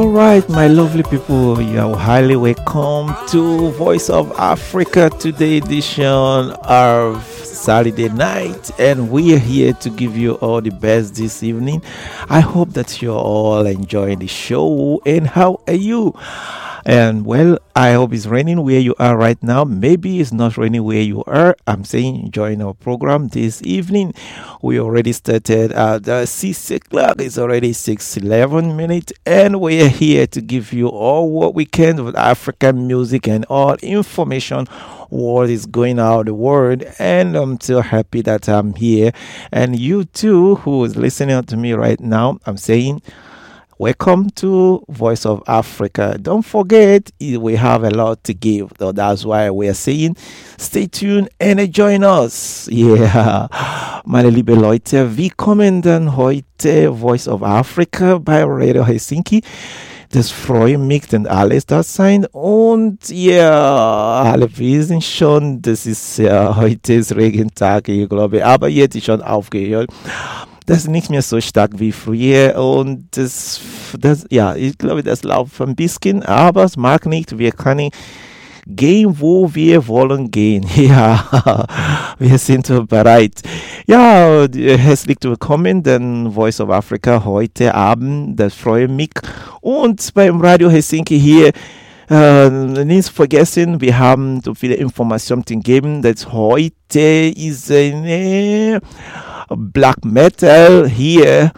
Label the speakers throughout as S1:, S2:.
S1: All right, my lovely people, you are highly welcome to Voice of Africa Today edition of Saturday night, and we are here to give you all the best this evening. I hope that you're all enjoying the show. And how are you? And well, I hope it's raining where you are right now. Maybe it's not raining where you are. I'm saying enjoying our program this evening. We already started at 6 o'clock. It's already 6:11 minutes, and we're here to give you all what we can with African music and all information what is going out the world. And I'm so happy that I'm here, and you too who is listening to me right now. I'm saying welcome to Voice of Africa. Don't forget, we have a lot to give. So that's why we're saying, stay tuned and join us. Yeah. Meine liebe Leute, willkommen dann heute Voice of Africa bei Radio Helsinki. Das freut mich, denn alles da sein. Und ja, alle wissen schon, das ist heute ist Regentag, ich glaube. Aber jetzt ist schon aufgehört. Das ist nicht mehr so stark wie früher und das ja, ich glaube, das läuft ein bisschen, aber es mag nicht. Wir können gehen, wo wir wollen gehen. Ja, wir sind bereit. Ja, herzlich willkommen, den Voice of Africa heute Abend. Das freut mich. Und beim Radio Helsinki hier, nicht vergessen, wir haben so viele Informationen gegeben, dass heute ist eine Black Metal hier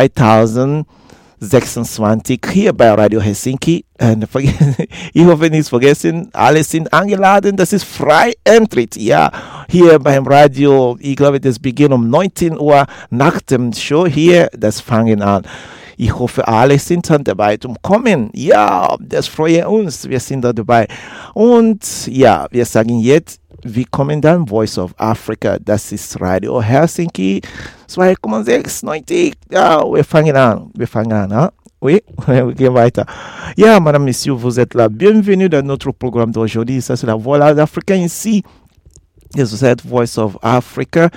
S1: 2026 hier bei Radio Helsinki. Ich hoffe nicht vergessen, alle sind eingeladen, das ist frei Eintritt, ja, hier beim Radio. Ich glaube, das beginnt um 19 Uhr nach dem Show hier, das fangen an. Ich hoffe, alle sind dann dabei zum Kommen. Ja, das freut uns, wir sind da dabei. Und ja, wir sagen jetzt, willkommen dann Voice of Africa, das ist Radio Helsinki 2,96. Ja, wir fangen an, hein? Oui, on weiter. Ja, madame, messieurs, vous êtes là. Bienvenue dans notre programme d'aujourd'hui. Ça, c'est la Voix d'Afrique ici. Et vous êtes Voice of Africa.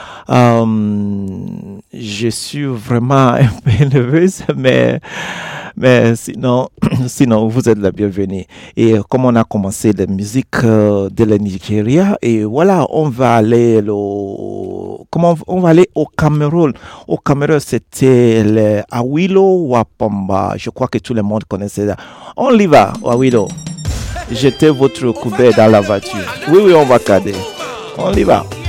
S1: Je suis vraiment un peu nerveuse, mais sinon, vous êtes la bienvenue. Et comme on a commencé la musique de la Nigeria, et voilà, on va aller au Cameroun. Au Cameroun, c'était le Awilo Wapamba. Je crois que tout le monde connaissait ça. On y va, Awilo. Jetez votre couvert dans la voiture. Oui, on va cader. On y va.